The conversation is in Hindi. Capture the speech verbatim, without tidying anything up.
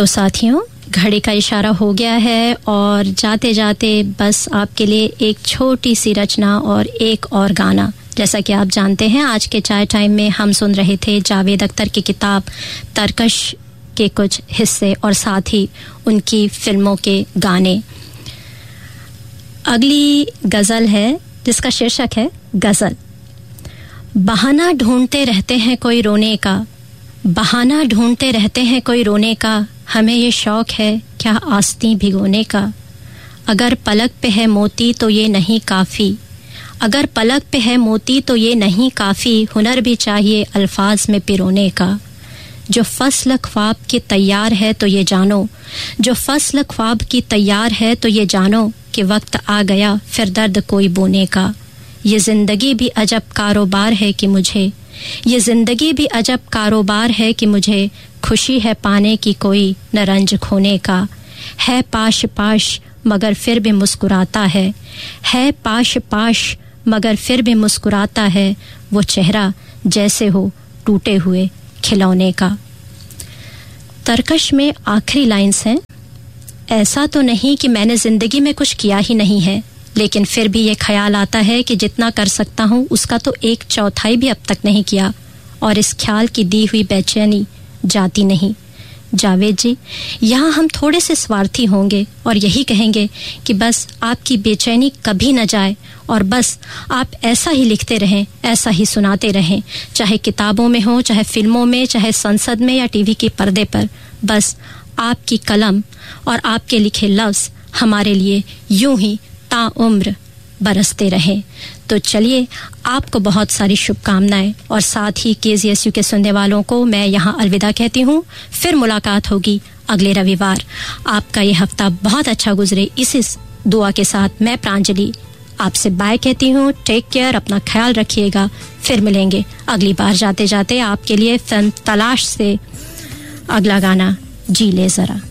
तो साथियों, घड़ी का इशारा हो गया है और जाते जाते बस आपके लिए एक छोटी सी रचना और एक और गाना। जैसा कि आप जानते हैं, आज के चाय टाइम में हम सुन रहे थे जावेद अख्तर की किताब तरकश के कुछ हिस्से और साथ ही उनकी फिल्मों के गाने। अगली गज़ल है जिसका शीर्षक है गज़ल। बहाना ढूंढते रहते हैं कोई रोने का, बहाना ढूंढते रहते हैं कोई रोने का, हमें ये शौक है क्या आस्तीं भिगोने का। अगर पलक पे है मोती तो ये नहीं काफ़ी, अगर पलक पे है मोती तो ये नहीं काफ़ी, हुनर भी चाहिए अल्फाज में पिरोने का। जो फसल ख्वाब की तैयार है तो ये जानो, जो फसल ख्वाब की तैयार है तो ये जानो कि वक्त आ गया फिर दर्द कोई बोने का। ये ज़िंदगी भी अजब कारोबार है कि मुझे, ये ज़िंदगी भी अजब कारोबार है कि मुझे, खुशी है पाने की कोई न रंज खोने का। है पाश पाश मगर फिर भी मुस्कुराता है, है पाश पाश मगर फिर भी मुस्कुराता है, वो चेहरा जैसे हो टूटे हुए खिलौने का। तरकश में आखिरी लाइन्स हैं, ऐसा तो नहीं कि मैंने ज़िंदगी में कुछ किया ही नहीं है, लेकिन फिर भी ये ख्याल आता है कि जितना कर सकता हूँ उसका तो एक चौथाई भी अब तक नहीं किया, और इस ख्याल की दी हुई बेचैनी जाती नहीं। जावेद जी, यहाँ हम थोड़े से स्वार्थी होंगे और यही कहेंगे कि बस आपकी बेचैनी कभी न जाए और बस आप ऐसा ही लिखते रहें, ऐसा ही सुनाते रहें, चाहे किताबों में हो, चाहे फिल्मों में, चाहे संसद में या टीवी के पर्दे पर। बस आपकी कलम और आपके लिखे लफ्ज़ हमारे लिए यूं ही ताउम्र बरसते रहें। तो चलिए, आपको बहुत सारी शुभकामनाएं और साथ ही केजीएसयू के सुनने वालों को मैं यहाँ अलविदा कहती हूँ। फिर मुलाकात होगी अगले रविवार। आपका ये हफ्ता बहुत अच्छा गुजरे, इसी दुआ के साथ मैं प्रांजलि आपसे बाय कहती हूँ। टेक केयर, अपना ख्याल रखिएगा। फिर मिलेंगे अगली बार। जाते जाते आपके लिए फिल्म तलाश से अगला गाना जी ले ज़रा।